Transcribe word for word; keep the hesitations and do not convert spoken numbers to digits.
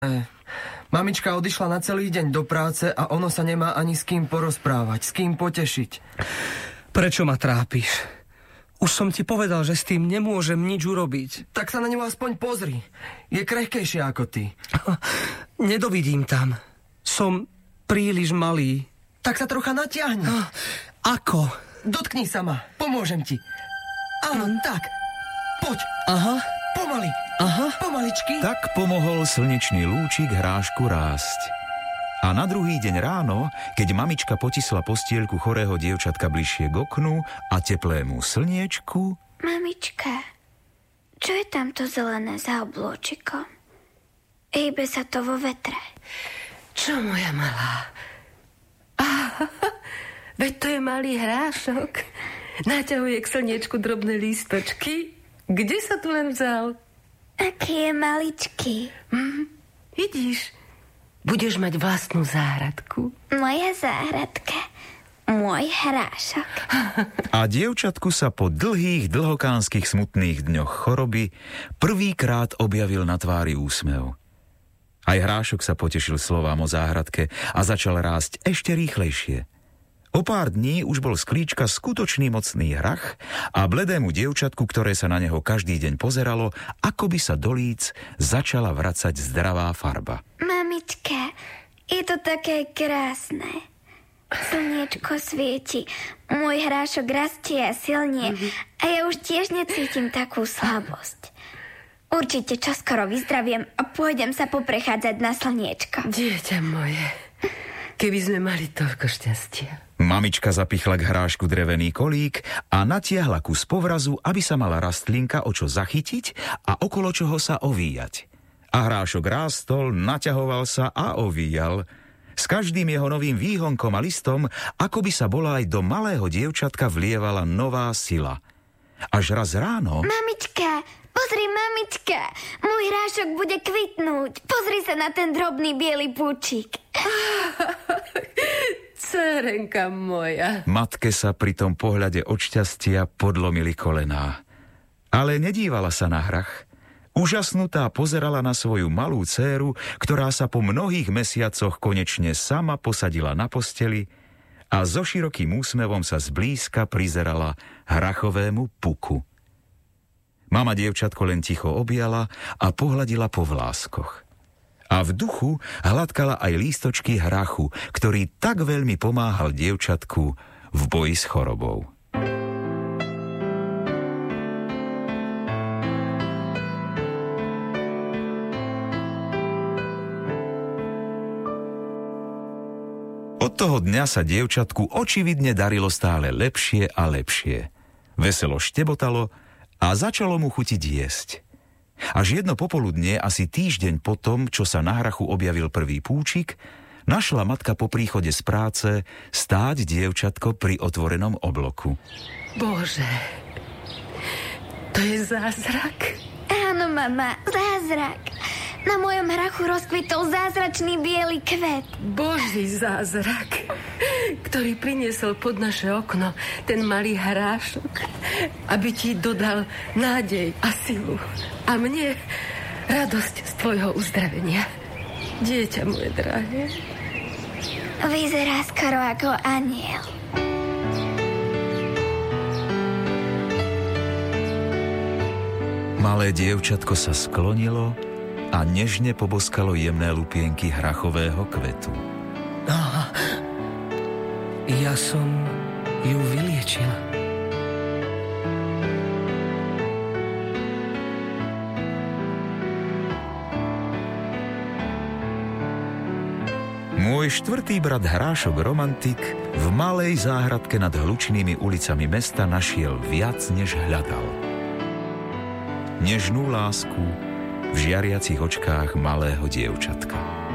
E, mamička odišla na celý deň do práce a ono sa nemá ani s kým porozprávať, s kým potešiť. Prečo ma trápiš? Už som ti povedal, že s tým nemôžem nič urobiť. Tak sa na ňu aspoň pozri. Je krehkejšia ako ty. Nedovidím tam. Som príliš malý. Tak sa trocha natiahni. Ako? Dotkni sa ma, pomôžem ti. Áno, mm. tak. Poď. Aha. Pomaly. Aha. Pomaličky. Tak pomohol slnečný lúčik hrášku rásť. A na druhý deň ráno, keď mamička potisla postielku chorého dievčatka bližšie k oknu a teplému slniečku... Mamička, čo je tamto zelené za oblôčikom? Hýbe sa to vo vetre. Čo, moja malá? Ah, veď to je malý hrášok. Naťahuje k slniečku drobné lístočky. Kde sa tu len vzal? Aký je maličký. Hm, vidíš, budeš mať vlastnú záhradku. Moja záhradka. Môj hrášok. A dievčatku sa po dlhých, dlhokánskych smutných dňoch choroby prvýkrát objavil na tvári úsmev. Aj hrášok sa potešil slovám o záhradke a začal rásť ešte rýchlejšie. O pár dní už bol z klíčka skutočný mocný hrach a bledému dievčatku, ktoré sa na neho každý deň pozeralo, ako by sa do líc začala vracať zdravá farba. Mamička, je to také krásne. Slniečko svieti, môj hrášok rastie a silnie a ja už tiež necítim takú slabosť. Určite čoskoro vyzdraviem a pôjdem sa poprechádzať na slniečko. Dieťa moje, keby sme mali toľko šťastia. Mamička zapichla k hrášku drevený kolík a natiahla kus povrazu, aby sa mala rastlinka o čo zachytiť a okolo čoho sa ovíjať. A hrášok rástol, naťahoval sa a ovíjal. S každým jeho novým výhonkom a listom, ako by sa bola aj do malého dievčatka vlievala nová sila. Až raz ráno... Mamička, pozri, mamička, môj hrášok bude kvitnúť. Pozri sa na ten drobný biely púčik. Dcerenka moja. Matke sa pri tom pohľade od šťastia podlomili kolená. Ale nedívala sa na hrach. Úžasnutá pozerala na svoju malú dcéru, ktorá sa po mnohých mesiacoch konečne sama posadila na posteli a so širokým úsmevom sa zblízka prizerala hrachovému puku. Mama dievčatko len ticho objala a pohľadila po vláskoch. A v duchu hladkala aj lístočky hrachu, ktorý tak veľmi pomáhal dievčatku v boji s chorobou. Od toho dňa sa dievčatku očividne darilo stále lepšie a lepšie. Veselo štebotalo a začalo mu chutiť jesť. Až jedno popoludnie, asi týždeň po tom, čo sa na hrachu objavil prvý púčik, našla matka po príchode z práce stáť dievčatko pri otvorenom obloku. Bože, to je zázrak? Áno, mama, zázrak. Na mojom hrachu rozkvitol zázračný biely kvet. Boží zázrak, ktorý priniesol pod naše okno ten malý hrášok, aby ti dodal nádej a silu. A mne radosť z tvojho uzdravenia. Dieťa moje drahé. Vyzerá skoro ako anjel. Malé dievčatko sa sklonilo a nežne poboskalo jemné lupienky hrachového kvetu. Aha, ja som ju vyliečila. Môj štvrtý brat hrášok romantik v malej záhradke nad hlučnými ulicami mesta našiel viac, než hľadal. Nežnú lásku v žiariacich očkách malého dievčatka.